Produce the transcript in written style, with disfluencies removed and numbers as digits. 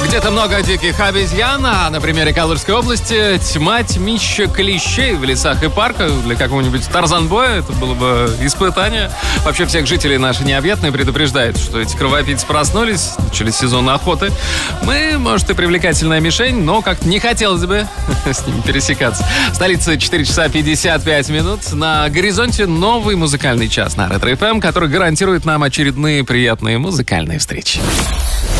Где-то много диких обезьян, а на примере Калужской области тьма тьмища клещей в лесах и парках. Для какого-нибудь Тарзанбоя это было бы испытание. Вообще всех жителей наши необъятные предупреждают, что эти кровопийцы проснулись, начали сезон охоты. Мы, может, и привлекательная мишень, но как-то не хотелось бы с ними пересекаться. Столица 4 часа 55 минут. На горизонте новый музыкальный час на Ретро ФМ, который гарантирует нам очередные приятные музыкальные встречи.